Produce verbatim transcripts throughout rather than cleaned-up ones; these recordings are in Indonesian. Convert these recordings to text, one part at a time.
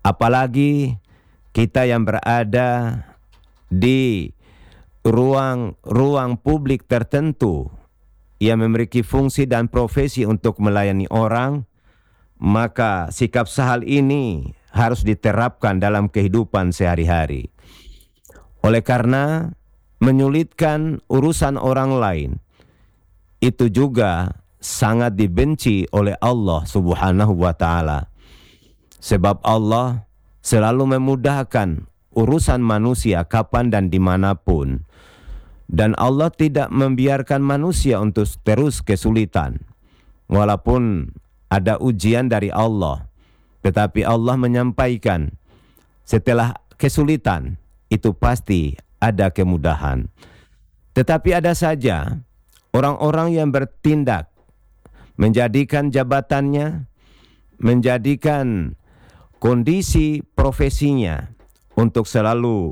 Apalagi kita yang berada di ruang-ruang publik tertentu yang memiliki fungsi dan profesi untuk melayani orang, maka sikap sahal ini harus diterapkan dalam kehidupan sehari-hari. Oleh karena menyulitkan urusan orang lain, itu juga sangat dibenci oleh Allah Subhanahu wa Ta'ala. Sebab Allah selalu memudahkan urusan manusia kapan dan dimanapun. Dan Allah tidak membiarkan manusia untuk terus kesulitan. Walaupun ada ujian dari Allah, tetapi Allah menyampaikan setelah kesulitan itu pasti ada kemudahan. Tetapi ada saja orang-orang yang bertindak menjadikan jabatannya, menjadikan kondisi profesinya untuk selalu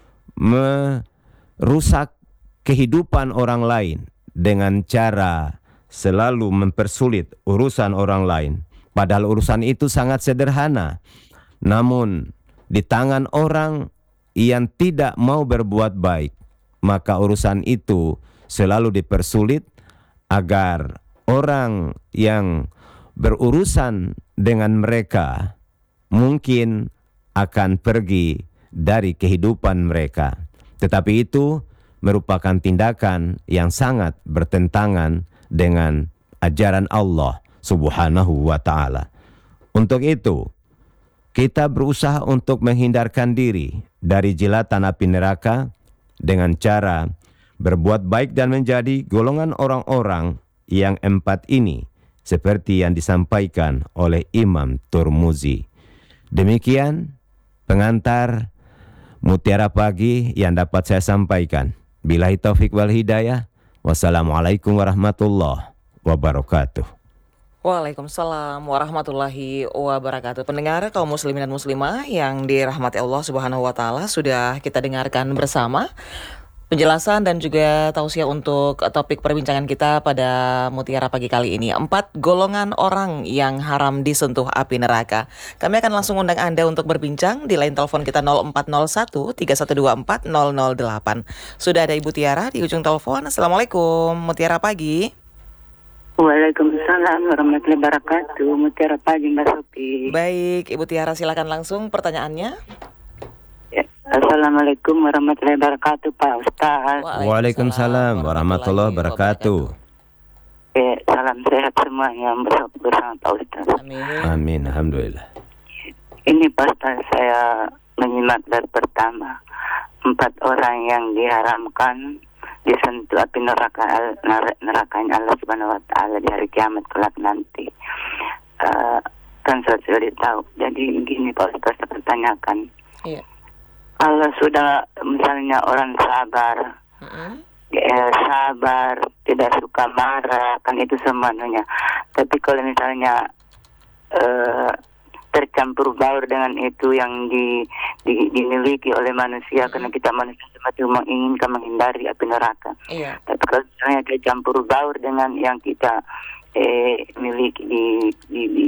merusak kehidupan orang lain dengan cara selalu mempersulit urusan orang lain. Padahal urusan itu sangat sederhana. Namun di tangan orang yang tidak mau berbuat baik, maka urusan itu selalu dipersulit agar orang yang berurusan dengan mereka mungkin akan pergi dari kehidupan mereka. Tetapi itu merupakan tindakan yang sangat bertentangan dengan ajaran Allah Subhanahu wa Ta'ala. Untuk itu, kita berusaha untuk menghindarkan diri dari jilatan api neraka dengan cara berbuat baik dan menjadi golongan orang-orang yang empat ini, seperti yang disampaikan oleh Imam Turmuzi. Demikian pengantar Mutiara Pagi yang dapat saya sampaikan. Billahi taufik wal hidayah. Wassalamualaikum warahmatullahi wabarakatuh. Waalaikumsalam warahmatullahi wabarakatuh. Pendengar kaum muslimin dan muslimah yang dirahmati Allah Subhanahu wa Ta'ala, sudah kita dengarkan bersama penjelasan dan juga tausiah untuk topik perbincangan kita pada Mutiara Pagi kali ini. Empat golongan orang yang haram disentuh api neraka. Kami akan langsung undang Anda untuk berbincang di line telepon kita nol empat nol satu tiga satu dua empat nol nol delapan. Sudah ada Ibu Tiara di ujung telepon. Assalamualaikum, Mutiara Pagi. Waalaikumsalam warahmatullahi wabarakatuh. Mutiara Pagi, Mbak Sophie. Baik, Ibu Tiara, silakan langsung pertanyaannya. Assalamualaikum warahmatullahi wabarakatuh, Pak Ustaz. Waalaikumsalam warahmatullahi wabarakatuh. Eh, salam sehat semuanya bersama Pak Ustaz. Amin. Amin, alhamdulillah. Ini Pak Ustaz, saya menyimak dari pertama empat orang yang diharamkan disentuh api neraka nerakanya Allah Subhanahu wa Ta'ala di hari kiamat kelak nanti. Uh, kan saya sudah tahu. Jadi begini Pak Ustaz, saya pertanyakan. Iya. Kalau sudah misalnya orang sabar, mm-hmm. ya, sabar, tidak suka marah, kan itu semuanya. Tapi kalau misalnya uh, tercampur baur dengan itu yang di, di, dimiliki oleh manusia, mm-hmm. karena kita manusia semacam menginginkan menghindari api neraka. Iya. Tapi kalau misalnya tercampur baur dengan yang kita eh, miliki di, di, di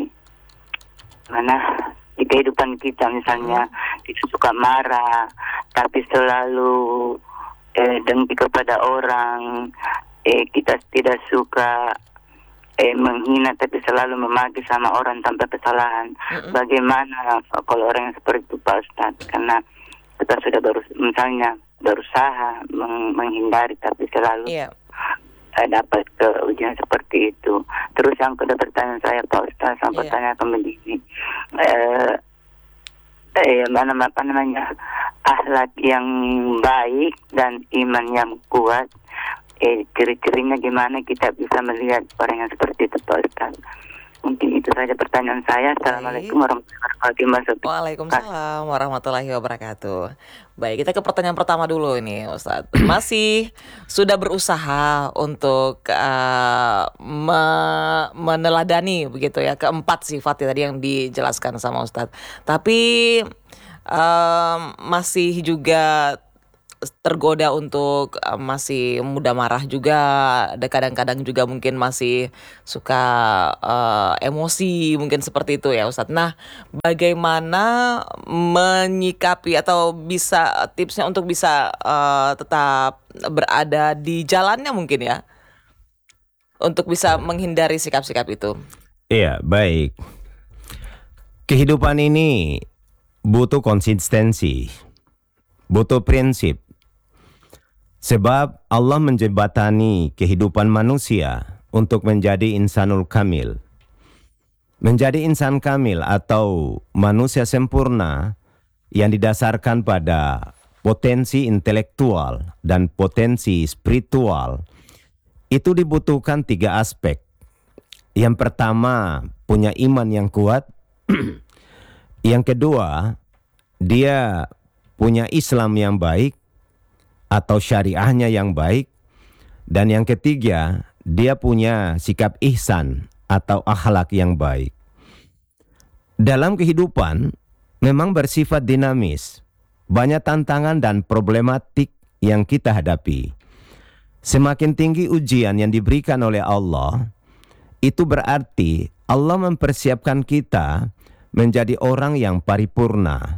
mana? Di kehidupan kita misalnya kita suka marah tapi selalu eh, dengki kepada orang, eh, kita tidak suka eh, menghina tapi selalu memaki sama orang tanpa kesalahan. Mm-hmm. Bagaimana kalau orang yang seperti itu Pak Ustaz? Karena kita sudah baru misalnya berusaha meng- menghindari tapi selalu yeah. eh, dapat ke ujian seperti itu. Terus yang kedua pertanyaan saya Pak Ustaz, yang yeah. pertanyaan begini. Eh, eh, mana apa namanya akhlak yang baik dan iman yang kuat, eh, ciri-cirinya gimana kita bisa melihat orang yang seperti itu Pak Ustaz? Mungkin itu saja pertanyaan saya. Assalamualaikum warahmatullahi wabarakatuh. Waalaikumsalam warahmatullahi wabarakatuh. Baik, kita ke pertanyaan pertama dulu ini Ustadz. Masih sudah berusaha untuk uh, me- meneladani begitu ya keempat sifat tadi yang dijelaskan sama Ustadz. Tapi um, masih juga tergoda untuk eh, masih mudah marah juga, ada kadang-kadang juga mungkin masih suka eh, emosi, mungkin seperti itu ya Ustadz. Nah, bagaimana menyikapi atau bisa tipsnya untuk bisa eh, tetap berada di jalannya mungkin ya, untuk bisa menghindari sikap-sikap itu? Iya, baik. Kehidupan ini butuh konsistensi, butuh prinsip. Sebab Allah menjembatani kehidupan manusia untuk menjadi insanul kamil. Menjadi insan kamil atau manusia sempurna yang didasarkan pada potensi intelektual dan potensi spiritual, itu dibutuhkan tiga aspek. Yang pertama, punya iman yang kuat. Yang kedua, dia punya Islam yang baik atau syariahnya yang baik. Dan yang ketiga, dia punya sikap ihsan atau akhlak yang baik. Dalam kehidupan memang bersifat dinamis. Banyak tantangan dan problematik yang kita hadapi. Semakin tinggi ujian yang diberikan oleh Allah, itu berarti Allah mempersiapkan kita menjadi orang yang paripurna.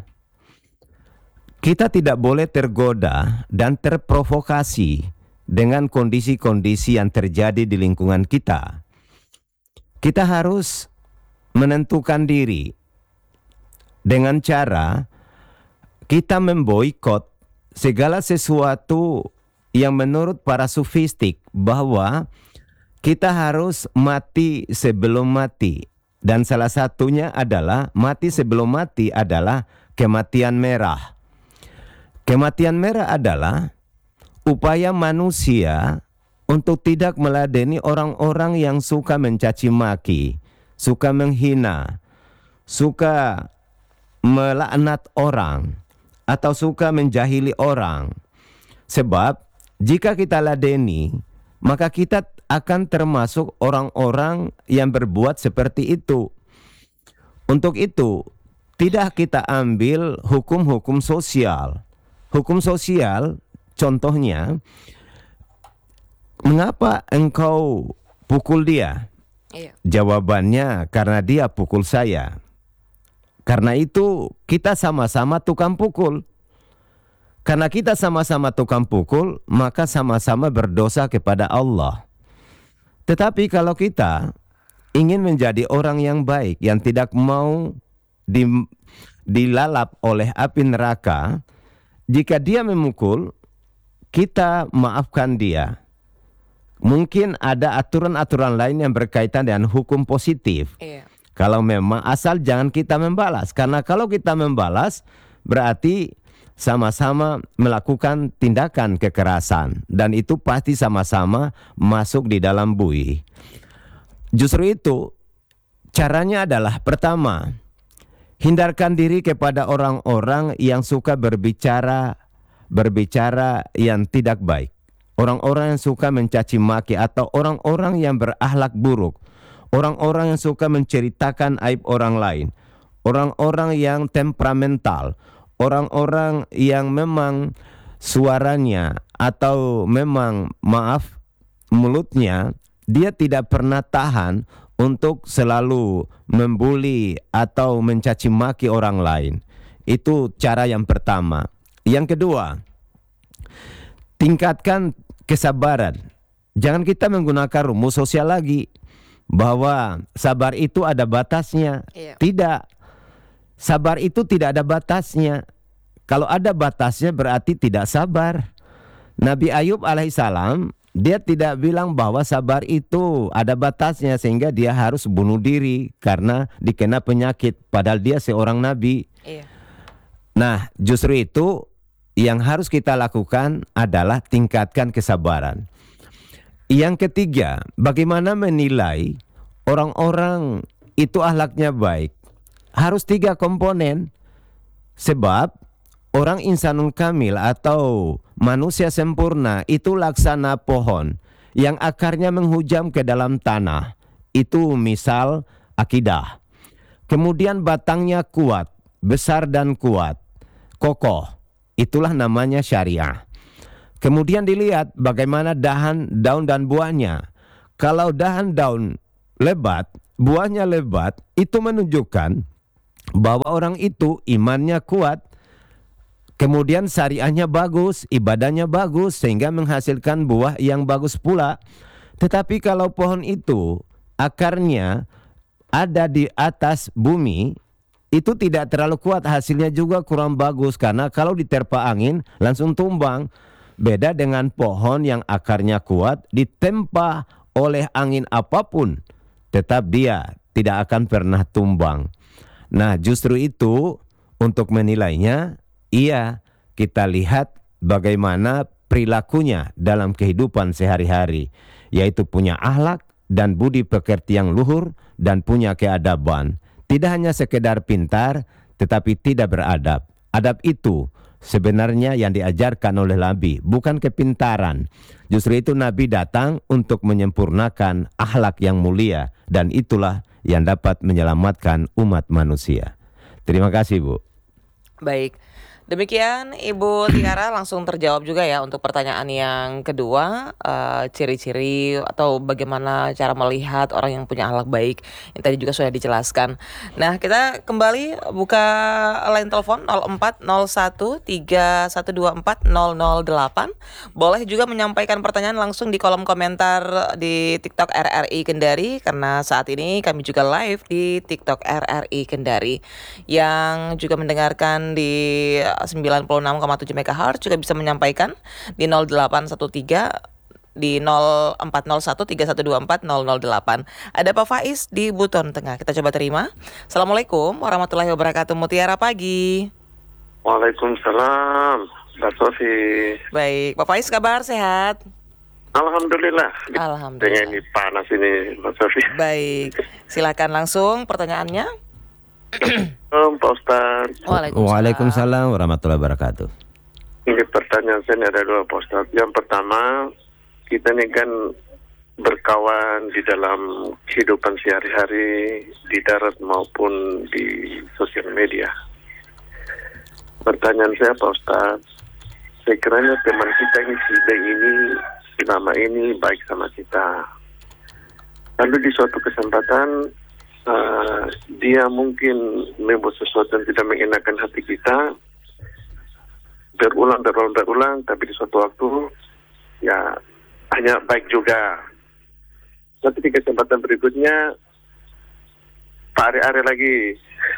Kita tidak boleh tergoda dan terprovokasi dengan kondisi-kondisi yang terjadi di lingkungan kita. Kita harus menentukan diri dengan cara kita memboikot segala sesuatu yang menurut para sufistik bahwa kita harus mati sebelum mati. Dan salah satunya adalah mati sebelum mati adalah kematian merah. Kematian merah adalah upaya manusia untuk tidak meladeni orang-orang yang suka mencaci maki, suka menghina, suka melaknat orang, atau suka menjahili orang. Sebab jika kita ladeni, maka kita akan termasuk orang-orang yang berbuat seperti itu. Untuk itu, tidak kita ambil hukum-hukum sosial. Hukum sosial, contohnya, mengapa engkau pukul dia? Iya. Jawabannya, karena dia pukul saya. Karena itu, kita sama-sama tukang pukul. Karena kita sama-sama tukang pukul, maka sama-sama berdosa kepada Allah. Tetapi kalau kita ingin menjadi orang yang baik, yang tidak mau di, dilalap oleh api neraka, jika dia memukul, kita maafkan dia. Mungkin ada aturan-aturan lain yang berkaitan dengan hukum positif. Iya. Kalau memang asal jangan kita membalas. Karena kalau kita membalas, berarti sama-sama melakukan tindakan kekerasan. Dan itu pasti sama-sama masuk di dalam buih. Justru itu, caranya adalah pertama, hindarkan diri kepada orang-orang yang suka berbicara berbicara yang tidak baik. Orang-orang yang suka mencaci maki atau orang-orang yang berakhlak buruk. Orang-orang yang suka menceritakan aib orang lain. Orang-orang yang temperamental. Orang-orang yang memang suaranya atau memang maaf mulutnya dia tidak pernah tahan untuk selalu membuli atau mencaci maki orang lain. Itu cara yang pertama. Yang kedua, tingkatkan kesabaran. Jangan kita menggunakan rumus sosial lagi bahwa sabar itu ada batasnya. Iya. Tidak. Sabar itu tidak ada batasnya. Kalau ada batasnya berarti tidak sabar. Nabi Ayub alaihissalam, dia tidak bilang bahwa sabar itu ada batasnya sehingga dia harus bunuh diri karena dikena penyakit, padahal dia seorang nabi. Iya. Nah, justru itu yang harus kita lakukan adalah tingkatkan kesabaran. Yang ketiga, bagaimana menilai orang-orang itu akhlaknya baik? Harus tiga komponen. Sebab orang insanul kamil atau manusia sempurna itu laksana pohon yang akarnya menghujam ke dalam tanah. Itu misal akidah. Kemudian batangnya kuat, besar dan kuat, kokoh. Itulah namanya syariah. Kemudian dilihat bagaimana dahan, daun dan buahnya. Kalau dahan daun lebat, buahnya lebat, itu menunjukkan bahwa orang itu imannya kuat, kemudian syariahnya bagus, ibadahnya bagus, sehingga menghasilkan buah yang bagus pula. Tetapi kalau pohon itu akarnya ada di atas bumi, itu tidak terlalu kuat, hasilnya juga kurang bagus, karena kalau diterpa angin langsung tumbang. Beda dengan pohon yang akarnya kuat, ditempa oleh angin apapun, tetap dia tidak akan pernah tumbang. Nah, justru itu untuk menilainya, iya, kita lihat bagaimana perilakunya dalam kehidupan sehari-hari, yaitu punya akhlak dan budi pekerti yang luhur dan punya keadaban. Tidak hanya sekedar pintar, tetapi tidak beradab. Adab itu sebenarnya yang diajarkan oleh Nabi, bukan kepintaran. Justru itu Nabi datang untuk menyempurnakan akhlak yang mulia, dan itulah yang dapat menyelamatkan umat manusia. Terima kasih, Bu. Baik. Demikian Ibu Tiara, langsung terjawab juga ya untuk pertanyaan yang kedua, eh, ciri-ciri atau bagaimana cara melihat orang yang punya akhlak baik, yang tadi juga sudah dijelaskan. Nah, kita kembali buka line telepon nol empat nol satu tiga satu dua empat nol nol delapan. Boleh juga menyampaikan pertanyaan langsung di kolom komentar di TikTok R R I Kendari, karena saat ini kami juga live di TikTok R R I Kendari. Yang juga mendengarkan di sembilan puluh enam koma tujuh megahertz juga bisa menyampaikan di nol delapan satu tiga di nol empat nol satu tiga satu dua empat nol nol delapan. Ada Pak Faiz di Buton Tengah. Kita coba terima. Assalamualaikum warahmatullahi wabarakatuh. Mutiara pagi. Waalaikumsalam, Mbak Sofi. Baik, Pak Faiz kabar sehat? Alhamdulillah. Alhamdulillah. Dengan ini panas ini, Mbak Sofi. Baik, silakan langsung pertanyaannya. Om, Pak Ustaz. Waalaikumsalam. Waalaikumsalam warahmatullahi wabarakatuh. Ini pertanyaan saya ada dua, Pak Ustaz. Yang pertama, kita ini kan berkawan di dalam kehidupan sehari-hari di darat maupun di sosial media. Pertanyaan saya, Pak Ustaz, sekiranya teman kita ini, si B ini, si Mama ini baik sama kita. Lalu di suatu kesempatan, Uh, dia mungkin membuat sesuatu yang tidak mengenakan hati kita, berulang, berulang, berulang, tapi di suatu waktu ya hanya baik juga. Nanti di kesempatan berikutnya Pak Are-are lagi.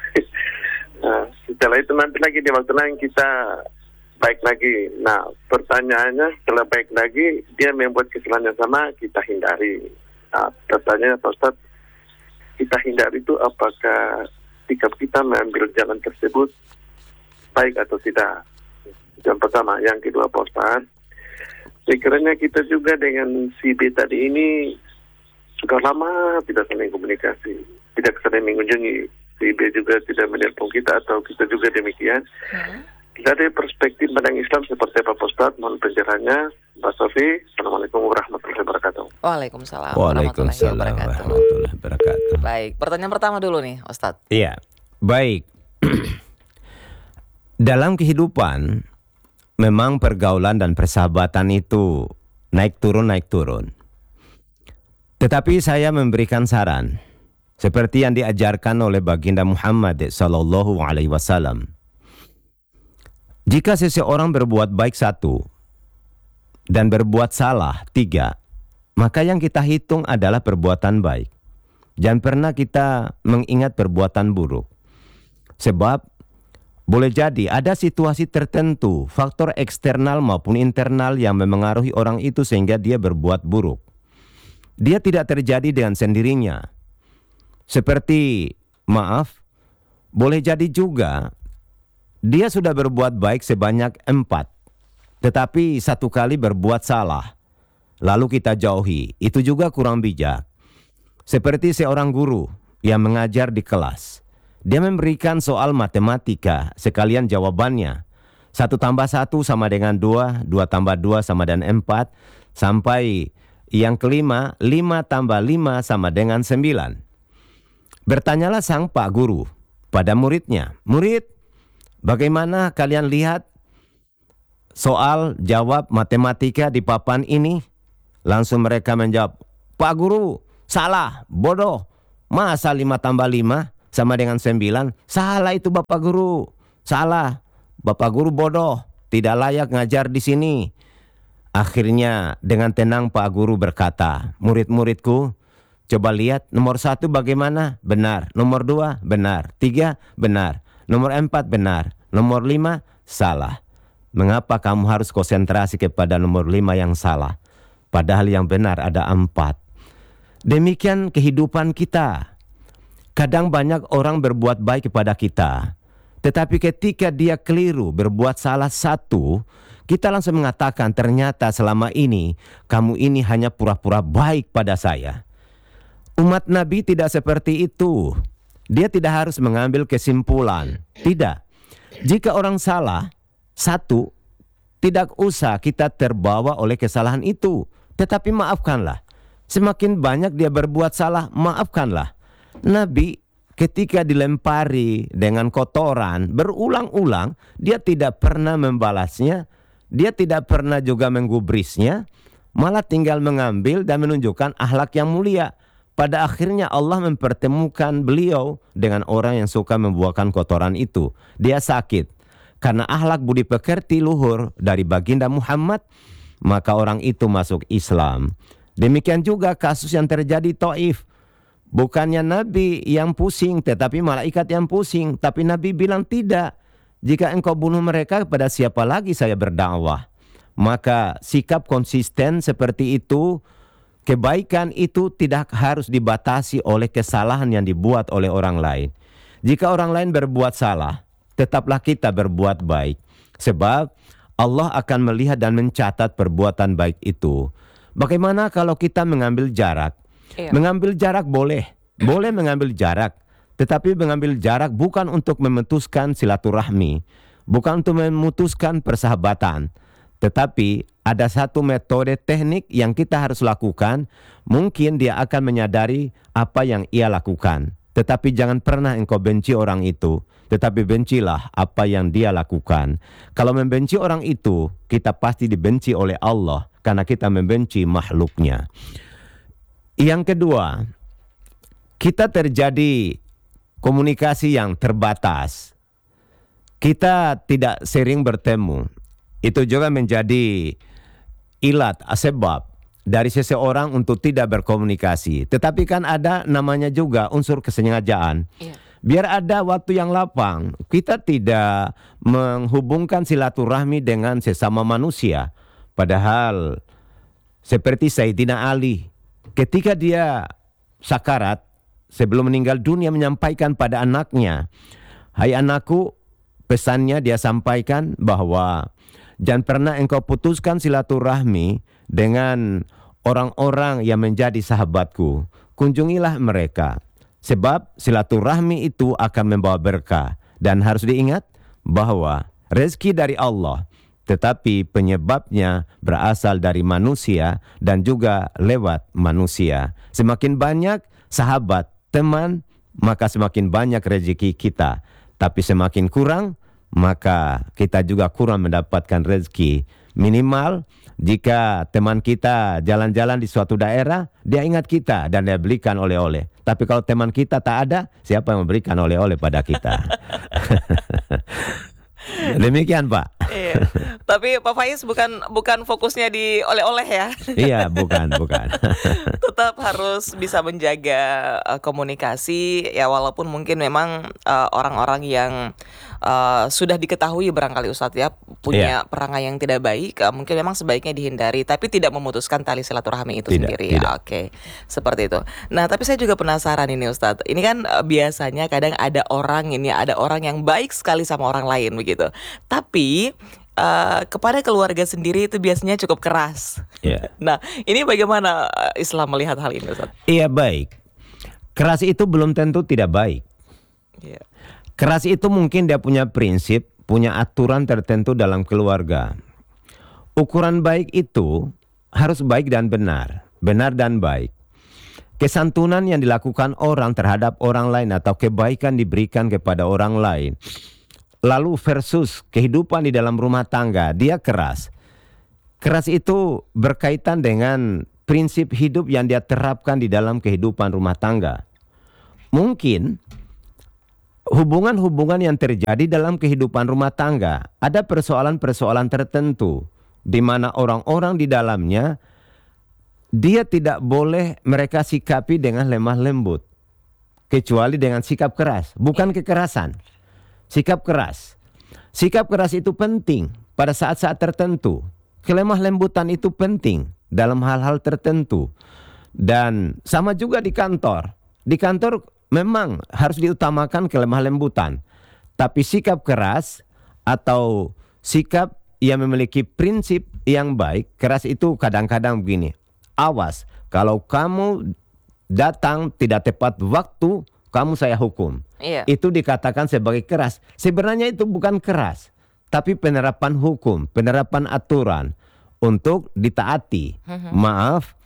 Nah, setelah itu nanti lagi di waktu lain kita baik lagi. Nah, pertanyaannya setelah baik lagi dia membuat kesalahan yang sama, kita hindari. Nah, pertanyaannya Pak Ustaz, kita hindari itu apakah sikap kita mengambil jalan tersebut baik atau tidak? Yang pertama. Yang kedua, Pak Ustaz, sekiranya kita juga dengan si B tadi ini sudah lama tidak saling komunikasi, tidak saling mengunjungi, si B juga tidak menelpon kita atau kita juga demikian. Hmm. Dari perspektif pandang Islam seperti apa, Pak Ustaz? Mohon pencerahannya, Mbak Sofi. Assalamualaikum warahmatullahi wabarakatuh. Waalaikumsalam Waalaikumsalam warahmatullahi wabarakatuh. Baik, pertanyaan pertama dulu nih, Ustadz. Iya, baik. Dalam kehidupan, memang pergaulan dan persahabatan itu naik turun, naik turun. Tetapi saya memberikan saran, seperti yang diajarkan oleh baginda Muhammad sallallahu alaihi wasallam. Jika seseorang berbuat baik satu dan berbuat salah tiga, maka yang kita hitung adalah perbuatan baik. Jangan pernah kita mengingat perbuatan buruk. Sebab boleh jadi ada situasi tertentu, faktor eksternal maupun internal yang memengaruhi orang itu sehingga dia berbuat buruk. Dia tidak terjadi dengan sendirinya. Seperti, maaf, boleh jadi juga dia sudah berbuat baik sebanyak empat, tetapi satu kali berbuat salah, lalu kita jauhi. Itu juga kurang bijak. Seperti seorang guru yang mengajar di kelas. Dia memberikan soal matematika, sekalian jawabannya. Satu tambah satu sama dengan dua, dua tambah dua sama dengan empat, sampai yang kelima, lima tambah lima sama dengan sembilan. Bertanyalah sang pak guru pada muridnya, murid, bagaimana kalian lihat soal jawab matematika di papan ini, langsung mereka menjawab, Pak Guru, salah, bodoh. Masa lima tambah lima sama dengan sembilan? Salah itu Bapak Guru, salah. Bapak Guru bodoh, tidak layak ngajar di sini. Akhirnya dengan tenang Pak Guru berkata, murid-muridku, coba lihat nomor satu bagaimana? Benar. Nomor dua benar. Tiga benar. Nomor empat benar. Nomor lima salah. Mengapa kamu harus konsentrasi kepada nomor lima yang salah? Padahal yang benar ada empat. Demikian kehidupan kita. Kadang banyak orang berbuat baik kepada kita, tetapi ketika dia keliru berbuat salah satu, kita langsung mengatakan ternyata selama ini kamu ini hanya pura-pura baik pada saya. Umat Nabi tidak seperti itu. Dia tidak harus mengambil kesimpulan. Tidak. Jika orang salah satu, tidak usah kita terbawa oleh kesalahan itu, tetapi maafkanlah. Semakin banyak dia berbuat salah, maafkanlah. Nabi ketika dilempari dengan kotoran berulang-ulang, dia tidak pernah membalasnya, dia tidak pernah juga menggubrisnya, malah tinggal mengambil dan menunjukkan akhlak yang mulia. Pada akhirnya Allah mempertemukan beliau dengan orang yang suka membuangkan kotoran itu. Dia sakit. Karena akhlak budi pekerti luhur dari baginda Muhammad, maka orang itu masuk Islam. Demikian juga kasus yang terjadi Taif. Bukannya Nabi yang pusing, tetapi malaikat yang pusing. Tapi Nabi bilang tidak. Jika engkau bunuh mereka, kepada siapa lagi saya berdakwah? Maka sikap konsisten seperti itu, kebaikan itu tidak harus dibatasi oleh kesalahan yang dibuat oleh orang lain. Jika orang lain berbuat salah, tetaplah kita berbuat baik. Sebab Allah akan melihat dan mencatat perbuatan baik itu. Bagaimana kalau kita mengambil jarak? Iya. Mengambil jarak boleh, boleh mengambil jarak. Tetapi mengambil jarak bukan untuk memutuskan silaturahmi, bukan untuk memutuskan persahabatan. Tetapi ada satu metode teknik yang kita harus lakukan. Mungkin dia akan menyadari apa yang ia lakukan. Tetapi jangan pernah engkau benci orang itu, tetapi bencilah apa yang dia lakukan. Kalau membenci orang itu, kita pasti dibenci oleh Allah karena kita membenci makhluknya. Yang kedua, kita terjadi komunikasi yang terbatas. Kita tidak sering bertemu. Itu juga menjadi ilat, sebab dari seseorang untuk tidak berkomunikasi. Tetapi kan ada namanya juga unsur kesengajaan. Iya. Biar ada waktu yang lapang, kita tidak menghubungkan silaturahmi dengan sesama manusia. Padahal seperti Sayyidina Ali, ketika dia sakarat, sebelum meninggal dunia menyampaikan pada anaknya, hai anakku, pesannya dia sampaikan bahwa jangan pernah engkau putuskan silaturahmi dengan orang-orang yang menjadi sahabatku. Kunjungilah mereka. Sebab silaturahmi itu akan membawa berkah. Dan harus diingat bahwa rezeki dari Allah, tetapi penyebabnya berasal dari manusia dan juga lewat manusia. Semakin banyak sahabat, teman, maka semakin banyak rezeki kita. Tapi semakin kurang, maka kita juga kurang mendapatkan rezeki. Minimal jika teman kita jalan-jalan di suatu daerah, dia ingat kita dan dia belikan oleh-oleh. Tapi kalau teman kita tak ada, siapa yang memberikan oleh-oleh pada kita? Demikian Pak. Iya. Tapi Pak Faiz bukan bukan fokusnya di oleh-oleh ya. Iya, bukan, bukan. Tetap harus bisa menjaga uh, komunikasi ya, walaupun mungkin memang uh, orang-orang yang uh, sudah diketahui barangkali Ustadz ya punya Iya. perangai yang tidak baik, uh, mungkin memang sebaiknya dihindari, tapi tidak memutuskan tali silaturahmi itu Tidak, sendiri tidak. ya. Oke, seperti itu. Nah, tapi saya juga penasaran ini Ustadz. Ini kan uh, biasanya kadang ada orang ini ada orang yang baik sekali sama orang lain begitu. Tapi Uh, kepada keluarga sendiri itu biasanya cukup keras. Iya. Nah, ini bagaimana uh, Islam melihat hal ini, Ustaz? Iya, baik. Keras itu belum tentu tidak baik. Iya. Keras itu mungkin dia punya prinsip, punya aturan tertentu dalam keluarga. Ukuran baik itu harus baik dan benar, benar dan baik. Kesantunan yang dilakukan orang terhadap orang lain atau kebaikan diberikan kepada orang lain, lalu versus kehidupan di dalam rumah tangga, dia keras. Keras itu berkaitan dengan prinsip hidup yang dia terapkan di dalam kehidupan rumah tangga. Mungkin hubungan-hubungan yang terjadi dalam kehidupan rumah tangga, ada persoalan-persoalan tertentu di mana orang-orang di dalamnya dia tidak boleh mereka sikapi dengan lemah lembut, kecuali dengan sikap keras, bukan kekerasan. Sikap keras. Sikap keras itu penting pada saat-saat tertentu. Kelemah lembutan itu penting dalam hal-hal tertentu. Dan sama juga di kantor. Di kantor memang harus diutamakan kelemah lembutan. Tapi sikap keras atau sikap yang memiliki prinsip yang baik, keras itu kadang-kadang begini. Awas, kalau kamu datang tidak tepat waktu, kamu saya hukum. Iya. Itu dikatakan sebagai keras. Sebenarnya itu bukan keras, tapi penerapan hukum, penerapan aturan untuk ditaati. Maaf,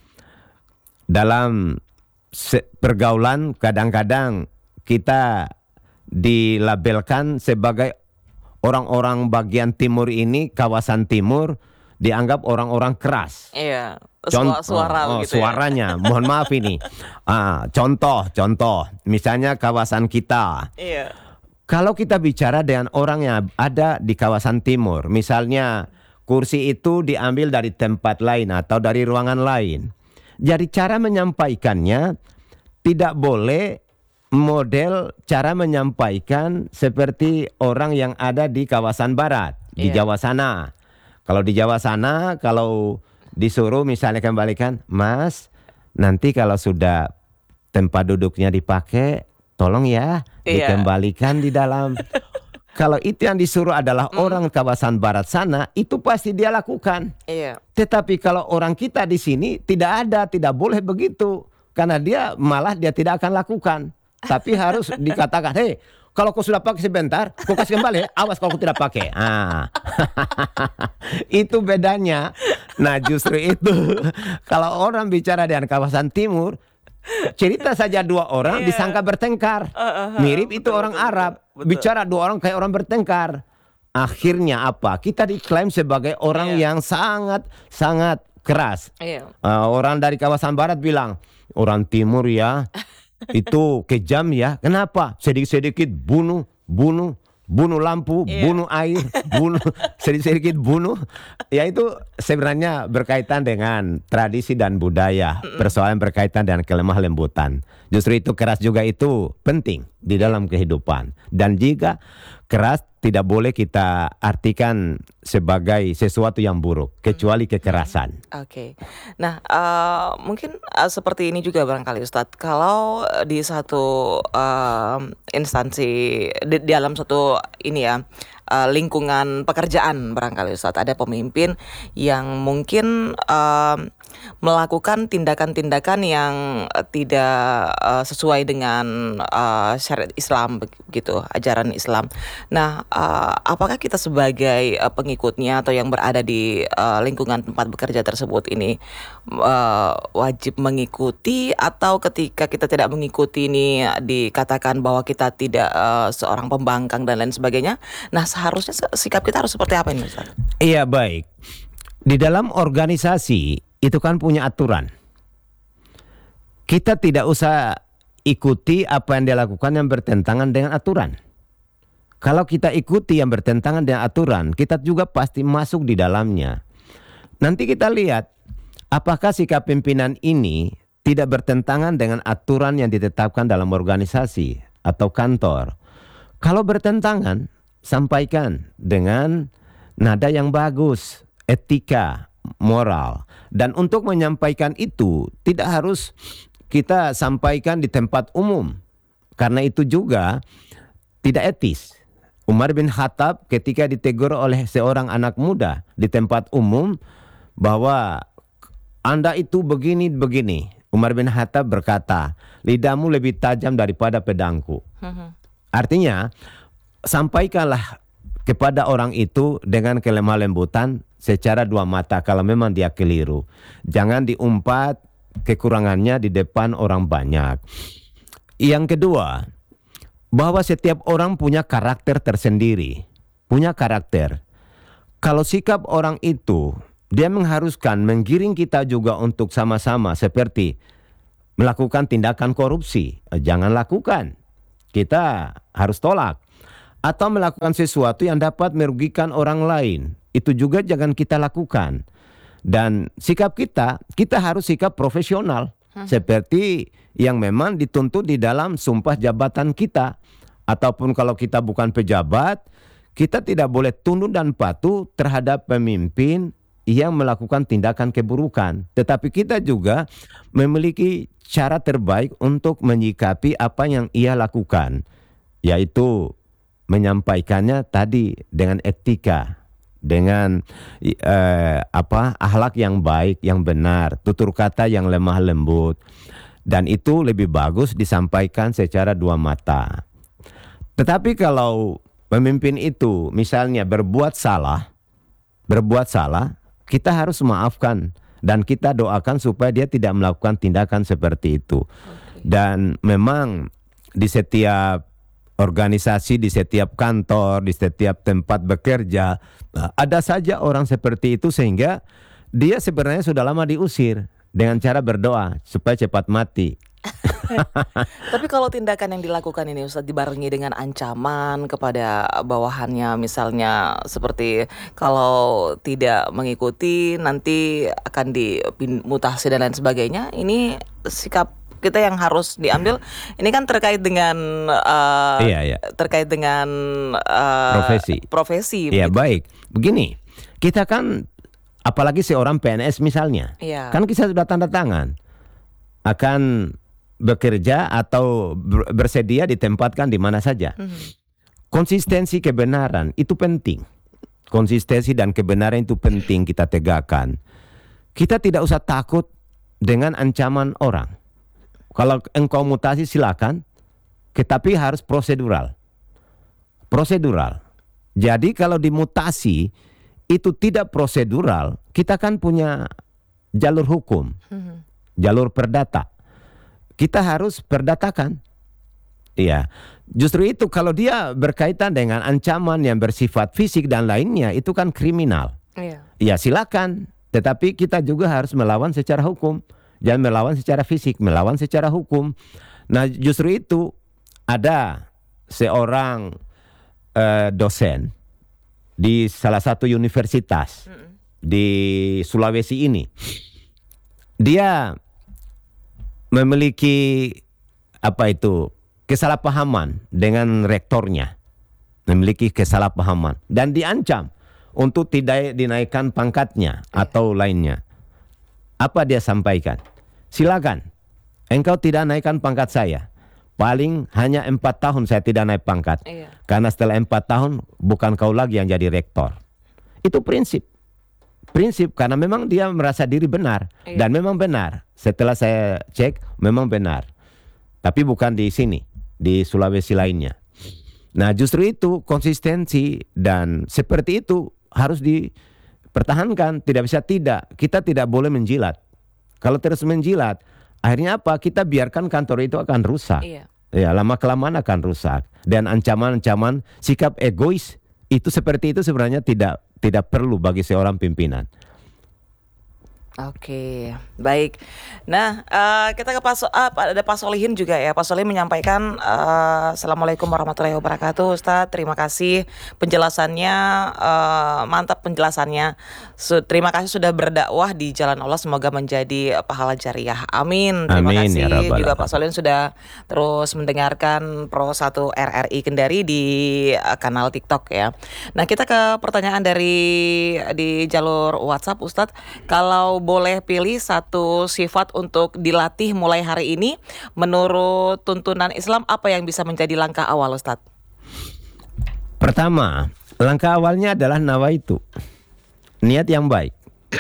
dalam pergaulan kadang-kadang kita dilabelkan sebagai orang-orang bagian timur ini, kawasan timur, dianggap orang-orang keras. Iya. Contoh, Suara oh, begitu ya. suaranya, mohon maaf ini. Ah, contoh, contoh, misalnya kawasan kita. Iya. Kalau kita bicara dengan orang yang ada di kawasan timur, misalnya kursi itu diambil dari tempat lain atau dari ruangan lain. Jadi cara menyampaikannya tidak boleh model cara menyampaikan seperti orang yang ada di kawasan barat, di Iya. Jawa sana. Kalau di Jawa sana, kalau disuruh misalnya kembalikan, Mas, nanti kalau sudah tempat duduknya dipakai, tolong ya Iya. dikembalikan di dalam. Kalau itu yang disuruh adalah orang kawasan barat sana, itu pasti dia lakukan. Iya. Tetapi kalau orang kita di sini tidak ada, tidak boleh begitu. Karena dia malah dia tidak akan lakukan. Tapi harus dikatakan, hei, kalau kau sudah pakai sebentar, kau kasih kembali, awas kalau kau tidak pakai. Ah. Itu bedanya. Nah justru itu, kalau orang bicara dengan kawasan timur, cerita saja dua orang Iya. disangka bertengkar. Mirip itu orang Arab. Bicara dua orang kayak orang bertengkar. Akhirnya apa? Kita diklaim sebagai orang Iya. yang sangat sangat keras. Iya. Uh, orang dari kawasan barat bilang, orang timur ya itu kejam ya. Kenapa? Sedikit-sedikit bunuh, bunuh, bunuh lampu, Iya. bunuh air, bunuh sedikit-sedikit bunuh. Ya itu sebenarnya berkaitan dengan tradisi dan budaya. Persoalan berkaitan dengan kelemah lembutan. Justru itu keras juga itu penting di dalam kehidupan. Dan jika keras tidak boleh kita artikan sebagai sesuatu yang buruk, kecuali kekerasan. Oke. Nah, eh, mungkin eh, seperti ini juga barangkali Ustadz. Kalau di satu eh, instansi di, di dalam satu ini ya eh, lingkungan pekerjaan barangkali Ustadz, ada pemimpin yang mungkin eh, melakukan tindakan-tindakan yang eh, tidak eh, sesuai dengan eh, syariat Islam begitu, ajaran Islam. Nah, eh, apakah kita sebagai eh, pengikutnya atau yang berada di eh, lingkungan tempat bekerja tersebut ini eh, wajib mengikuti, atau ketika kita tidak mengikuti ini dikatakan bahwa kita tidak eh, seorang pembangkang dan lain sebagainya? Nah, seharusnya sikap kita harus seperti apa ini, Ustaz? Iya, baik. Di dalam organisasi itu kan punya aturan. Kita tidak usah ikuti apa yang dia lakukan yang bertentangan dengan aturan. Kalau kita ikuti yang bertentangan dengan aturan, kita juga pasti masuk di dalamnya. Nanti kita lihat apakah sikap pimpinan ini tidak bertentangan dengan aturan yang ditetapkan dalam organisasi atau kantor. Kalau bertentangan, sampaikan dengan nada yang bagus, etika, moral. Dan untuk menyampaikan itu tidak harus kita sampaikan di tempat umum, karena itu juga tidak etis. Umar bin Khattab ketika ditegur oleh seorang anak muda di tempat umum bahwa Anda itu begini-begini, Umar bin Khattab berkata, lidahmu lebih tajam daripada pedangku. Artinya sampaikanlah kepada orang itu dengan kelemah lembutan secara dua mata kalau memang dia keliru. Jangan diumpat kekurangannya di depan orang banyak. Yang kedua, bahwa setiap orang punya karakter tersendiri. punya karakter. Kalau sikap orang itu, dia mengharuskan menggiring kita juga untuk sama-sama seperti melakukan tindakan korupsi. Jangan lakukan. Kita harus tolak. Atau melakukan sesuatu yang dapat merugikan orang lain. Itu juga jangan kita lakukan. Dan sikap kita, kita harus sikap profesional. Hmm. Seperti yang memang dituntut di dalam sumpah jabatan kita. Ataupun kalau kita bukan pejabat, kita tidak boleh tunduk dan patuh terhadap pemimpin yang melakukan tindakan keburukan. Tetapi kita juga memiliki cara terbaik untuk menyikapi apa yang ia lakukan. Yaitu menyampaikannya tadi dengan etika. Dengan eh, apa akhlak yang baik, yang benar. Tutur kata yang lemah lembut. Dan itu lebih bagus disampaikan secara dua mata. Tetapi kalau pemimpin itu misalnya berbuat salah, berbuat salah, kita harus maafkan dan kita doakan supaya dia tidak melakukan tindakan seperti itu. Okay. Dan memang di setiap organisasi, di setiap kantor, di setiap tempat bekerja, ada saja orang seperti itu sehingga dia sebenarnya sudah lama diusir dengan cara berdoa supaya cepat mati. Tapi kalau tindakan yang dilakukan ini Ustadz dibarengi dengan ancaman kepada bawahannya, misalnya seperti kalau tidak mengikuti nanti akan dimutasi dan lain sebagainya, ini sikap kita yang harus diambil. Ini kan terkait dengan uh, iya, iya. terkait dengan uh, profesi. Profesi. Iya, baik. Begini, kita kan apalagi seorang P N S misalnya, iya. kan kita sudah tanda tangan akan bekerja atau bersedia ditempatkan di mana saja. Mm-hmm. Konsistensi kebenaran itu penting. Konsistensi dan kebenaran itu penting kita tegakkan. Kita tidak usah takut dengan ancaman orang. Kalau engkau mutasi silakan, tetapi harus prosedural. Prosedural. Jadi kalau dimutasi itu tidak prosedural, kita kan punya jalur hukum, mm-hmm. jalur perdata. Kita harus perdatakan. Iya. Justru itu kalau dia berkaitan dengan ancaman yang bersifat fisik dan lainnya, itu kan kriminal. Iya. Ya silakan. Tetapi kita juga harus melawan secara hukum. Jangan melawan secara fisik, melawan secara hukum. Nah justru itu ada seorang uh, dosen di salah satu universitas mm. di Sulawesi ini. Dia memiliki apa itu kesalahpahaman dengan rektornya, memiliki kesalahpahaman dan diancam untuk tidak dinaikkan pangkatnya atau lainnya. Apa dia sampaikan? Silakan, engkau tidak naikkan pangkat saya. Paling hanya empat tahun saya tidak naik pangkat. Iya. Karena setelah empat tahun bukan kau lagi yang jadi rektor. Itu prinsip. Prinsip karena memang dia merasa diri benar. Iya. Dan memang benar. Setelah saya cek memang benar. Tapi bukan di sini, di Sulawesi lainnya. Nah justru itu konsistensi dan seperti itu harus dipertahankan. Tidak bisa tidak. Kita tidak boleh menjilat. Kalau terus menjilat, akhirnya apa? Kita biarkan kantor itu akan rusak. Iya. Ya, lama-kelamaan akan rusak. Dan ancaman-ancaman sikap egois itu seperti itu sebenarnya tidak tidak perlu bagi seorang pimpinan. Oke, baik. Nah, uh, kita ke Pak so- uh, ada Pak Solihin juga ya. Pak Solihin menyampaikan uh, Assalamualaikum warahmatullahi wabarakatuh, Ustadz. Terima kasih penjelasannya, uh, mantap penjelasannya. Su- terima kasih sudah berdakwah di jalan Allah. Semoga menjadi pahala jariah. Amin. Terima Amin, kasih ya juga Pak Solihin sudah terus mendengarkan Pro satu R R I Kendari di uh, kanal TikTok ya. Nah, kita ke pertanyaan dari di jalur WhatsApp, Ustadz. Kalau boleh pilih satu sifat untuk dilatih mulai hari ini, menurut tuntunan Islam apa yang bisa menjadi langkah awal, Ustadz? Pertama, langkah awalnya adalah nawaitu, niat yang baik.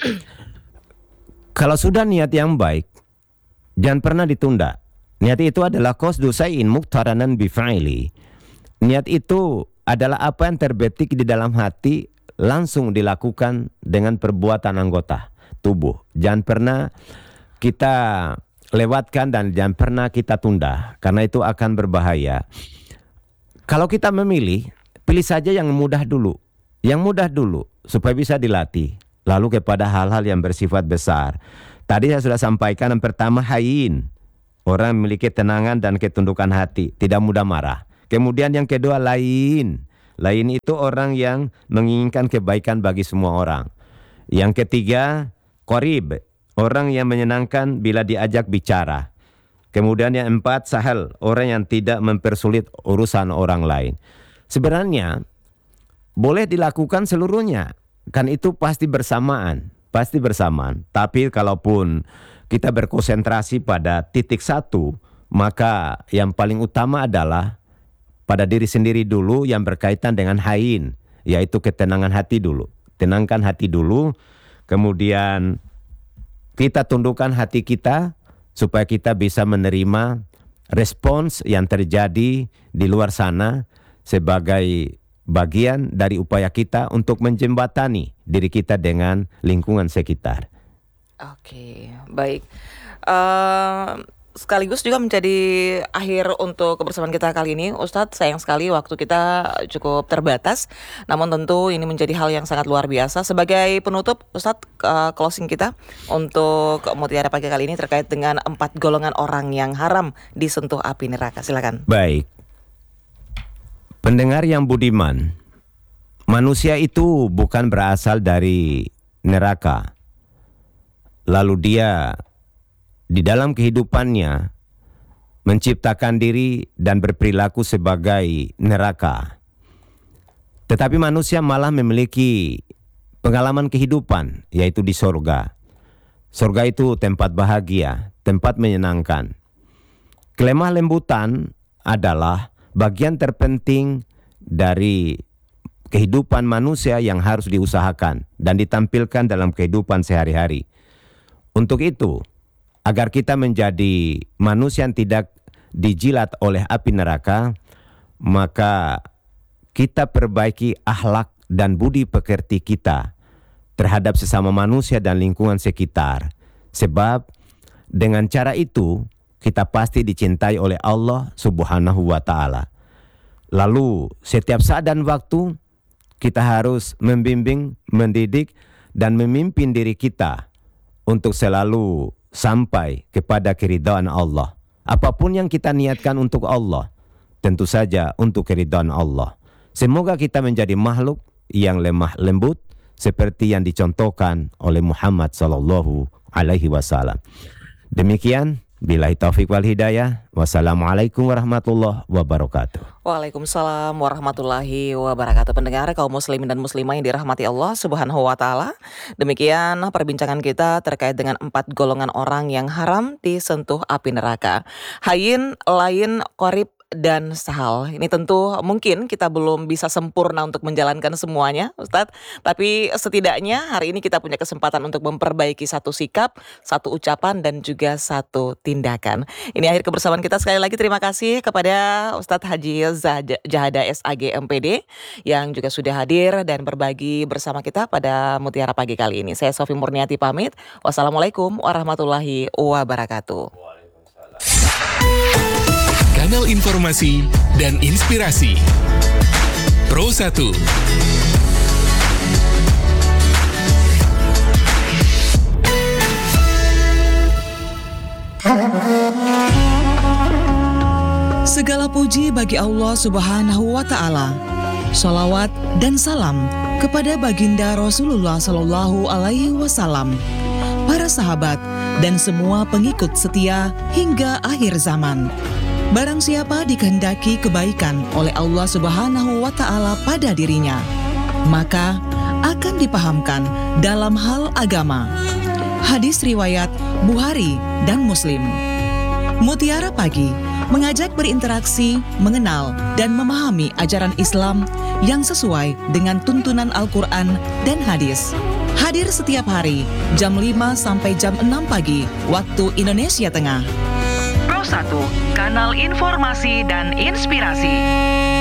Kalau sudah niat yang baik, jangan pernah ditunda. Niat itu adalah qasdu syai'in muqtaranan bifa'ili. Niat itu adalah apa yang terbetik di dalam hati langsung dilakukan dengan perbuatan anggota tubuh. Jangan pernah kita lewatkan dan jangan pernah kita tunda, karena itu akan berbahaya. Kalau kita memilih pilih saja yang mudah dulu. Yang mudah dulu supaya bisa dilatih. Lalu kepada hal-hal yang bersifat besar. Tadi saya sudah sampaikan yang pertama hayin. Orang memiliki tenangan dan ketundukan hati, tidak mudah marah. Kemudian yang kedua lain. Lain itu orang yang menginginkan kebaikan bagi semua orang. Yang ketiga qarib, orang yang menyenangkan bila diajak bicara. Kemudian yang empat sahal, orang yang tidak mempersulit urusan orang lain. Sebenarnya boleh dilakukan seluruhnya. Kan itu pasti bersamaan, pasti bersamaan. Tapi kalaupun kita berkonsentrasi pada titik satu, maka yang paling utama adalah pada diri sendiri dulu yang berkaitan dengan hain, yaitu ketenangan hati dulu. Tenangkan hati dulu, kemudian kita tundukkan hati kita supaya kita bisa menerima respons yang terjadi di luar sana sebagai bagian dari upaya kita untuk menjembatani diri kita dengan lingkungan sekitar. Oke, baik. Uh, sekaligus juga menjadi akhir untuk kebersamaan kita kali ini, Ustadz. Sayang sekali waktu kita cukup terbatas. Namun tentu ini menjadi hal yang sangat luar biasa. Sebagai penutup, Ustadz, uh, closing kita untuk Mutiara Pagi kali ini terkait dengan empat golongan orang yang haram disentuh api neraka. Silakan. Baik. Pendengar yang budiman, manusia itu bukan berasal dari neraka. Lalu dia di dalam kehidupannya menciptakan diri dan berperilaku sebagai neraka. Tetapi manusia malah memiliki pengalaman kehidupan, yaitu di sorga. Sorga itu tempat bahagia, tempat menyenangkan. Kelemah lembutan adalah bagian terpenting dari kehidupan manusia yang harus diusahakan dan ditampilkan dalam kehidupan sehari-hari. Untuk itu, agar kita menjadi manusia yang tidak dijilat oleh api neraka, maka kita perbaiki akhlak dan budi pekerti kita terhadap sesama manusia dan lingkungan sekitar. Sebab dengan cara itu, kita pasti dicintai oleh Allah Subhanahu wa Ta'ala. Lalu setiap saat dan waktu kita harus membimbing, mendidik dan memimpin diri kita untuk selalu sampai kepada keridhaan Allah. Apapun yang kita niatkan untuk Allah, tentu saja untuk keridhaan Allah. Semoga kita menjadi makhluk yang lemah lembut seperti yang dicontohkan oleh Muhammad sallallahu alaihi wasallam. Demikian. Billahi taufiq wal hidayah. Wassalamualaikum warahmatullahi wabarakatuh. Waalaikumsalam warahmatullahi wabarakatuh. Pendengar kaum muslimin dan muslimah yang dirahmati Allah Subhanahu wa Ta'ala. Demikian perbincangan kita terkait dengan empat golongan orang yang haram disentuh api neraka. Hayin, lain, qarib, dan sahal. Ini tentu mungkin kita belum bisa sempurna untuk menjalankan semuanya, Ustadz. Tapi setidaknya hari ini kita punya kesempatan untuk memperbaiki satu sikap, satu ucapan, dan juga satu tindakan. Ini akhir kebersamaan kita. Sekali lagi terima kasih kepada Ustadz Haji Jahada S A G M P D yang juga sudah hadir dan berbagi bersama kita pada Mutiara Pagi kali ini. Saya Sofi Murniati pamit. Wassalamualaikum warahmatullahi wabarakatuh. Kanal informasi dan inspirasi Pro satu. Segala puji bagi Allah Subhanahu wa Ta'ala. Shalawat dan salam kepada baginda Rasulullah Sallallahu Alaihi Wasallam, para sahabat dan semua pengikut setia hingga akhir zaman. Barang siapa dikehendaki kebaikan oleh Allah Subhanahu wa Ta'ala pada dirinya, maka akan dipahamkan dalam hal agama. Hadis riwayat Bukhari dan Muslim. Mutiara Pagi mengajak berinteraksi, mengenal dan memahami ajaran Islam yang sesuai dengan tuntunan Al-Quran dan hadis. Hadir setiap hari jam lima sampai jam enam pagi waktu Indonesia Tengah. Pro satu, kanal informasi dan inspirasi.